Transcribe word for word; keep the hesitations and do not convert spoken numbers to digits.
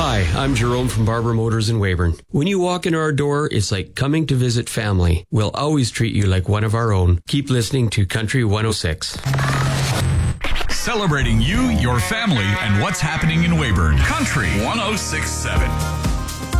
Hi, I'm Jerome from Barber Motors in Weyburn. When you walk in our door, it's like coming to visit family. We'll always treat you like one of our own. Keep listening to Country one oh six. Celebrating you, your family, and what's happening in Weyburn. Country one oh six point seven.